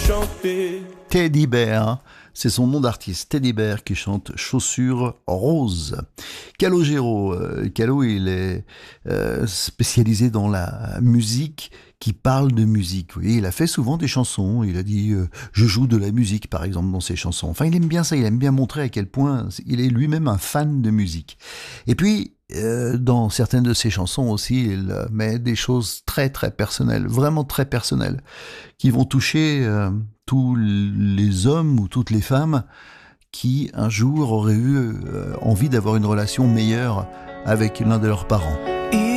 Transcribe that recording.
chanter. Teddy Bear, c'est son nom d'artiste, Teddy Bear, qui chante Chaussures roses. Calogero, Calo, il est spécialisé dans la musique qui parle de musique. Vous voyez, il a fait souvent des chansons, il a dit je joue de la musique par exemple dans ses chansons. Enfin, il aime bien ça, il aime bien montrer à quel point il est lui-même un fan de musique. Et puis, dans certaines de ses chansons aussi, il met des choses très très personnelles, vraiment très personnelles, qui vont toucher tous les hommes ou toutes les femmes qui un jour auraient eu envie d'avoir une relation meilleure avec l'un de leurs parents.